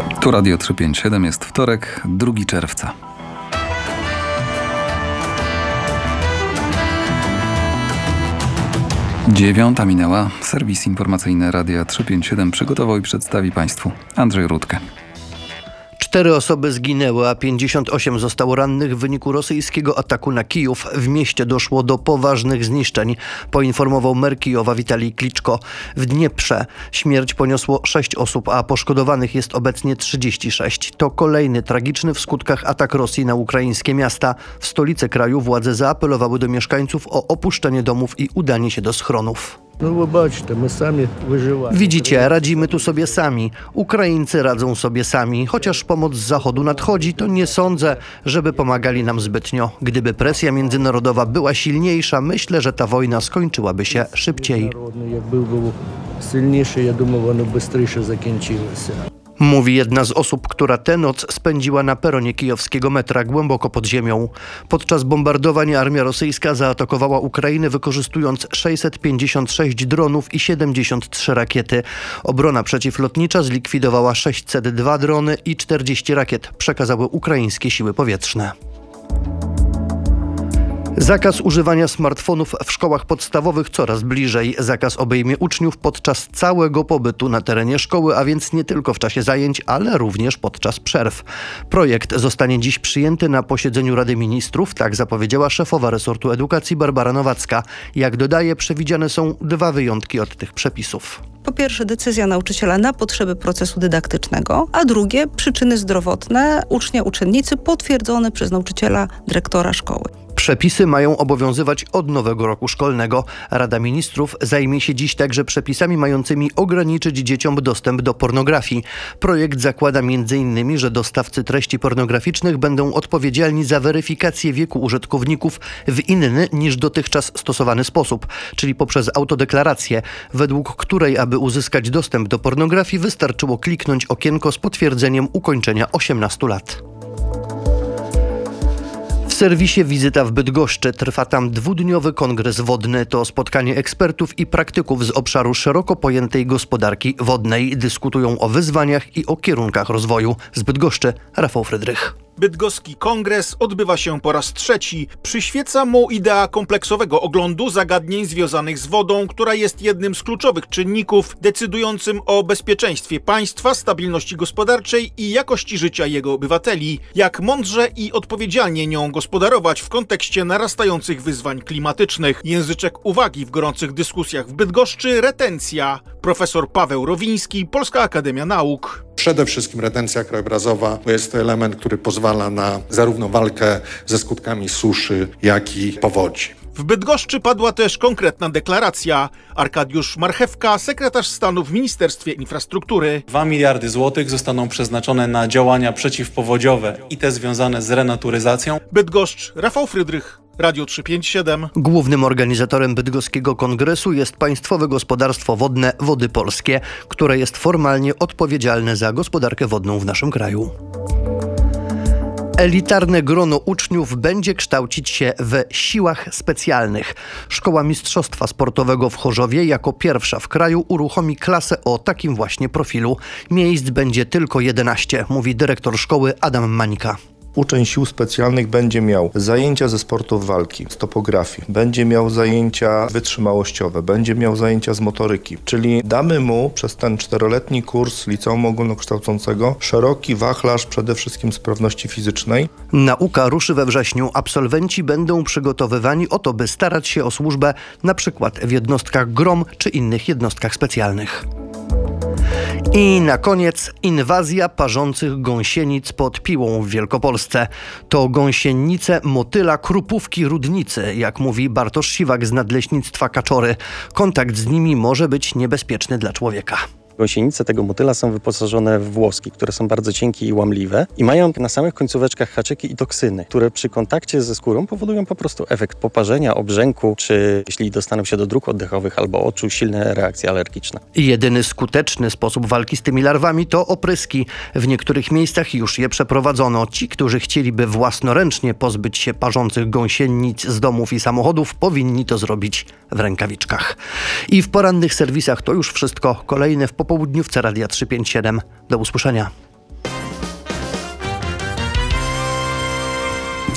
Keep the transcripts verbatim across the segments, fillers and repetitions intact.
Tu Radio trzysta pięćdziesiąt siedem, jest wtorek, drugiego czerwca. Dziewiąta minęła. Serwis informacyjny Radia trzysta pięćdziesiąt siedem przygotował i przedstawi Państwu Andrzej Rutkę. Cztery osoby zginęły, a pięćdziesiąt osiem zostało rannych w wyniku rosyjskiego ataku na Kijów. W mieście doszło do poważnych zniszczeń, poinformował mer Kijowa Witalij Kliczko. W Dnieprze śmierć poniosło sześć osób, a poszkodowanych jest obecnie trzydzieści sześć. To kolejny tragiczny w skutkach atak Rosji na ukraińskie miasta. W stolicy kraju władze zaapelowały do mieszkańców o opuszczenie domów i udanie się do schronów. Widzicie, radzimy tu sobie sami. Ukraińcy radzą sobie sami. Chociaż pomoc z zachodu nadchodzi, to nie sądzę, żeby pomagali nam zbytnio. Gdyby presja międzynarodowa była silniejsza, myślę, że ta wojna skończyłaby się szybciej. Mówi jedna z osób, która tę noc spędziła na peronie kijowskiego metra głęboko pod ziemią. Podczas bombardowania armia rosyjska zaatakowała Ukrainę, wykorzystując sześćset pięćdziesiąt sześć dronów i siedemdziesiąt trzy rakiety. Obrona przeciwlotnicza zlikwidowała sześćset dwa drony i czterdzieści rakiet, przekazały ukraińskie siły powietrzne. Zakaz używania smartfonów w szkołach podstawowych coraz bliżej. Zakaz obejmie uczniów podczas całego pobytu na terenie szkoły, a więc nie tylko w czasie zajęć, ale również podczas przerw. Projekt zostanie dziś przyjęty na posiedzeniu Rady Ministrów, tak zapowiedziała szefowa resortu edukacji Barbara Nowacka. Jak dodaje, przewidziane są dwa wyjątki od tych przepisów. Po pierwsze, decyzja nauczyciela na potrzeby procesu dydaktycznego, a drugie, przyczyny zdrowotne ucznia, uczennicy potwierdzone przez nauczyciela, dyrektora szkoły. Przepisy mają obowiązywać od nowego roku szkolnego. Rada Ministrów zajmie się dziś także przepisami mającymi ograniczyć dzieciom dostęp do pornografii. Projekt zakłada między innymi, że dostawcy treści pornograficznych będą odpowiedzialni za weryfikację wieku użytkowników w inny niż dotychczas stosowany sposób, czyli poprzez autodeklarację, według której, aby uzyskać dostęp do pornografii, wystarczyło kliknąć okienko z potwierdzeniem ukończenia osiemnastu lat. W serwisie Wizyta w Bydgoszczy trwa tam dwudniowy kongres wodny. To spotkanie ekspertów i praktyków z obszaru szeroko pojętej gospodarki wodnej. Dyskutują o wyzwaniach i o kierunkach rozwoju. Z Bydgoszczy Rafał Frydrych. Bydgoski kongres odbywa się po raz trzeci. Przyświeca mu idea kompleksowego oglądu zagadnień związanych z wodą, która jest jednym z kluczowych czynników decydującym o bezpieczeństwie państwa, stabilności gospodarczej i jakości życia jego obywateli. Jak mądrze i odpowiedzialnie nią gospodarować w kontekście narastających wyzwań klimatycznych. Języczek uwagi w gorących dyskusjach w Bydgoszczy – retencja. Profesor Paweł Rowiński, Polska Akademia Nauk. Przede wszystkim retencja krajobrazowa jest to element, który pozwala na zarówno walkę ze skutkami suszy, jak i powodzi. W Bydgoszczy padła też konkretna deklaracja. Arkadiusz Marchewka, sekretarz stanu w Ministerstwie Infrastruktury. dwa miliardy złotych zostaną przeznaczone na działania przeciwpowodziowe i te związane z renaturyzacją. Bydgoszcz, Rafał Frydrych, Radio trzysta pięćdziesiąt siedem. Głównym organizatorem bydgoskiego kongresu jest Państwowe Gospodarstwo Wodne Wody Polskie, które jest formalnie odpowiedzialne za gospodarkę wodną w naszym kraju. Elitarne grono uczniów będzie kształcić się w siłach specjalnych. Szkoła Mistrzostwa Sportowego w Chorzowie jako pierwsza w kraju uruchomi klasę o takim właśnie profilu. Miejsc będzie tylko jedenaście, mówi dyrektor szkoły Adam Mańka. Uczeń sił specjalnych będzie miał zajęcia ze sportów walki, z topografii, będzie miał zajęcia wytrzymałościowe, będzie miał zajęcia z motoryki, czyli damy mu przez ten czteroletni kurs liceum ogólnokształcącego szeroki wachlarz przede wszystkim sprawności fizycznej. Nauka ruszy we wrześniu. Absolwenci będą przygotowywani o to, by starać się o służbę na przykład w jednostkach GROM czy innych jednostkach specjalnych. I na koniec inwazja parzących gąsienic pod Piłą w Wielkopolsce. To gąsienice motyla krupówki rudnicy, jak mówi Bartosz Siwak z Nadleśnictwa Kaczory. Kontakt z nimi może być niebezpieczny dla człowieka. Gąsienice tego motyla są wyposażone w włoski, które są bardzo cienkie i łamliwe i mają na samych końcóweczkach haczyki i toksyny, które przy kontakcie ze skórą powodują po prostu efekt poparzenia, obrzęku, czy jeśli dostaną się do dróg oddechowych albo oczu, silne reakcje alergiczne. Jedyny skuteczny sposób walki z tymi larwami to opryski. W niektórych miejscach już je przeprowadzono. Ci, którzy chcieliby własnoręcznie pozbyć się parzących gąsienic z domów i samochodów, powinni to zrobić w rękawiczkach. I w porannych serwisach to już wszystko. Kolejne w popołudniówce Radia trzysta pięćdziesiąt siedem. Do usłyszenia.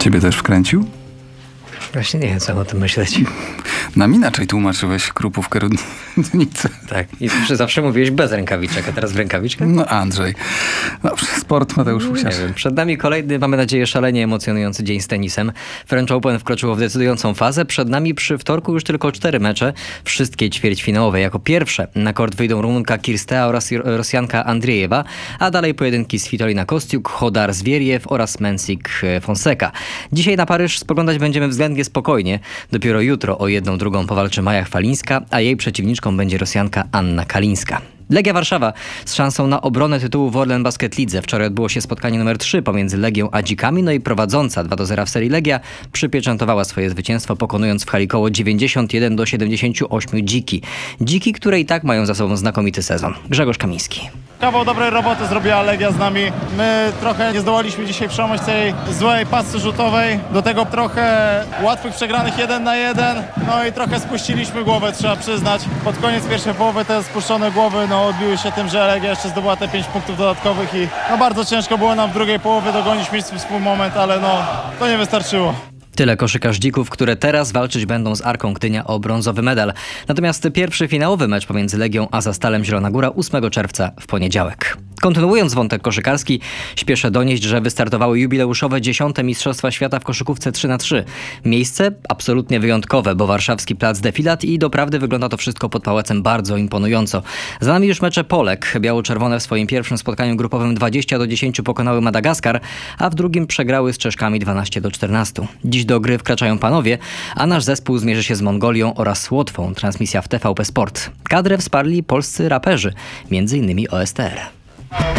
Ciebie też wkręcił? Właśnie nie wiem, co mam o tym myśleć. Nam inaczej tłumaczyłeś Krupówkę Rudnicę. Tak, i zawsze mówiłeś bez rękawiczek, a teraz w rękawiczkach? No Andrzej. Dobrze, sport Mateusz Nie Husiarz. wiem, przed nami kolejny, mamy nadzieję, szalenie emocjonujący dzień z tenisem. French Open wkroczyło w decydującą fazę. Przed nami przy wtorku już tylko cztery mecze. Wszystkie ćwierćfinałowe. Jako pierwsze na kort wyjdą Rumunka Kirstea oraz Rosjanka Andriejewa, a dalej pojedynki Svitolina Kostiuk, Hodar Zwieriew oraz Mensik Fonseca. Dzisiaj na Paryż spoglądać będziemy względnie spokojnie. Dopiero jutro o jedną drugą powalczy Maja Chwalińska, a jej przeciwniczką będzie Rosjanka Anna Kalińska. Legia Warszawa z szansą na obronę tytułu w Orlen Basket Lidze. Wczoraj odbyło się spotkanie numer trzy pomiędzy Legią a Dzikami, no i prowadząca dwa do zera w serii Legia przypieczętowała swoje zwycięstwo, pokonując w hali Koło dziewięćdziesiąt jeden do siedemdziesięciu ośmiu Dziki. Dziki, które i tak mają za sobą znakomity sezon. Grzegorz Kamiński. Kawał dobrej roboty zrobiła Legia z nami. My trochę nie zdołaliśmy dzisiaj przełamać tej złej pasy rzutowej. Do tego trochę łatwych przegranych jeden na jeden. No i trochę spuściliśmy głowę, trzeba przyznać. Pod koniec pierwszej połowy te spuszczone głowy no, odbiły się tym, że Legia jeszcze zdobyła te pięć punktów dodatkowych i no, bardzo ciężko było nam w drugiej połowie dogonić miejsce w swój moment, ale no to nie wystarczyło. Tyle koszykarz Dzików, które teraz walczyć będą z Arką Gdynia o brązowy medal. Natomiast pierwszy finałowy mecz pomiędzy Legią a Zastalem Zielona Góra ósmego czerwca w poniedziałek. Kontynuując wątek koszykarski, śpieszę donieść, że wystartowały jubileuszowe dziesiąte Mistrzostwa Świata w koszykówce trzy na trzy. Miejsce absolutnie wyjątkowe, bo warszawski plac Defilat i doprawdy wygląda to wszystko pod pałacem bardzo imponująco. Za nami już mecze Polek. Biało-czerwone w swoim pierwszym spotkaniu grupowym dwadzieścia do dziesięciu pokonały Madagaskar, a w drugim przegrały z Czeszkami dwanaście do czternastu. Dziś do gry wkraczają panowie, a nasz zespół zmierzy się z Mongolią oraz Łotwą. Transmisja w T V P Sport. Kadrę wsparli polscy raperzy, między innymi O S T R.